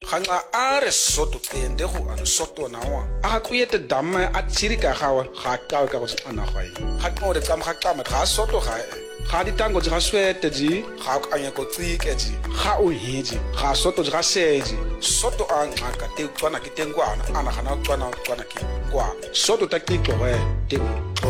Ganga are soto tende go an soto na wa. A kuyete damme a tsirika gawe ga ka ka go tsana gae. Ga mo de tsam ga ka ma ga soto gae. Ga di tango ga swete ji ga ka anya go tsike ji. Ga o hiji ga soto ga seji. Soto a ngaka te tswana ke tengwana ana gana tswana ke kwa. Soto ta ke go te